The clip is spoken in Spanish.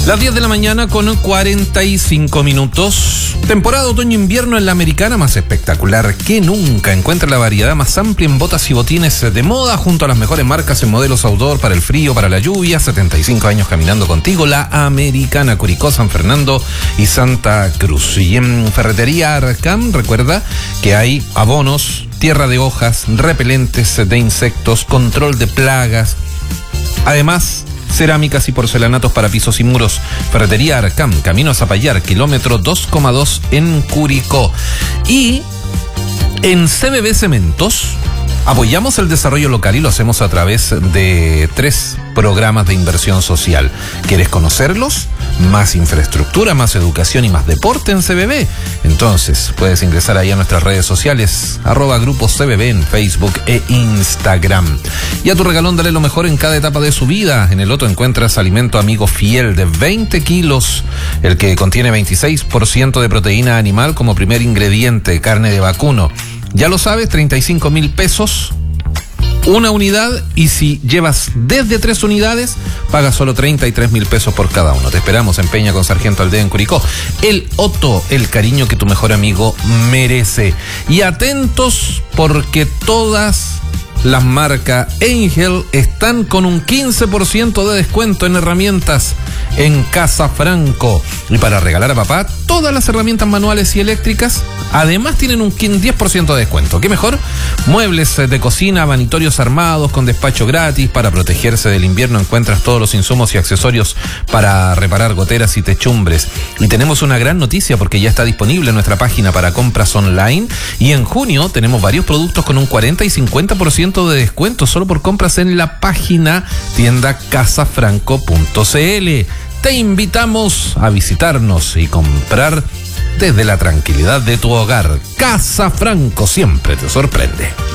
Las 10 de la mañana con 45 minutos. Temporada otoño-invierno en la Americana, más espectacular que nunca. Encuentra la variedad más amplia en botas y botines de moda, junto a las mejores marcas en modelos outdoor para el frío, para la lluvia. 75 años caminando contigo. La Americana, Curicó, San Fernando y Santa Cruz. Y en Ferretería Arcam, recuerda que hay abonos, tierra de hojas, repelentes de insectos, control de plagas. Además, cerámicas y porcelanatos para pisos y muros. Ferretería Arcam, Camino a Zapallar, kilómetro 2,2 en Curicó. Y en CBB Cementos apoyamos el desarrollo local y lo hacemos a través de 3 programas de inversión social. ¿Quieres conocerlos? Más infraestructura, más educación y más deporte en CBB. Entonces, puedes ingresar ahí a nuestras redes sociales, @Grupo CBB en Facebook e Instagram. Y a tu regalón dale lo mejor en cada etapa de su vida. En el Loto encuentras alimento amigo fiel de 20 kilos, el que contiene 26% de proteína animal como primer ingrediente, carne de vacuno. Ya lo sabes, 35,000 pesos una unidad, y si llevas desde 3 unidades, pagas solo 33,000 pesos por cada uno. Te esperamos en Peña con Sargento Aldea en Curicó. El Otto, el cariño que tu mejor amigo merece. Y atentos, porque todas las marcas Angel están con un 15% de descuento en herramientas en Casa Franco. Y para regalar a papá, todas las herramientas manuales y eléctricas, además tienen un 10% de descuento. ¿Qué mejor? Muebles de cocina, vanitorios armados con despacho gratis. Para protegerse del invierno encuentras todos los insumos y accesorios para reparar goteras y techumbres. Y tenemos una gran noticia, porque ya está disponible en nuestra página para compras online. Y en junio tenemos varios productos con un 40 y 50% de descuento solo por compras en la página tienda casafranco.cl. Te invitamos a visitarnos y comprar desde la tranquilidad de tu hogar. Casa Franco siempre te sorprende.